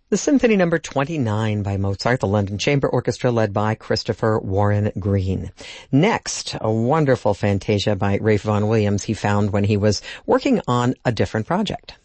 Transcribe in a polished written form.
The Symphony Number 29 by Mozart, the London Chamber Orchestra led by Christopher Warren Green. Next, a wonderful fantasia by Ralph Vaughan Williams he found when he was working on a different project.